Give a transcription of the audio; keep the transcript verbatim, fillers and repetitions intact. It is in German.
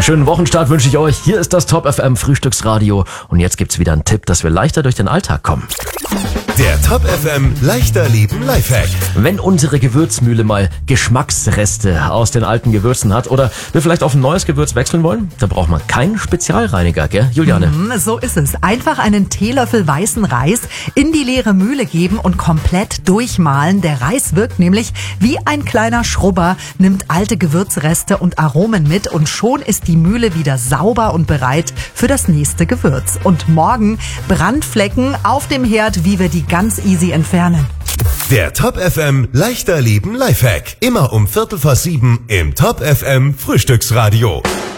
schönen Wochenstart wünsche ich euch. Hier ist das Top F M Frühstücksradio. Und jetzt gibt's wieder einen Tipp, dass wir leichter durch den Alltag kommen. Der Top F M leichter leben Lifehack. Wenn unsere Gewürzmühle mal Geschmacksreste aus den alten Gewürzen hat oder wir vielleicht auf ein neues Gewürz wechseln wollen, dann braucht man keinen Spezialreiniger, gell, Juliane? Mm, so ist es. Einfach einen Teelöffel weißen Reis in die leere Mühle geben und komplett durchmahlen. Der Reis wirkt nämlich wie ein kleiner Schrubber, nimmt alte Gewürzreste und Aromen mit und schon ist die Mühle wieder sauber und bereit für das nächste Gewürz. Und morgen Brandflecken auf dem Herd, wie wir die ganz easy entfernen. Der Top F M leichter leben Lifehack. Immer um Viertel vor sieben im Top F M Frühstücksradio.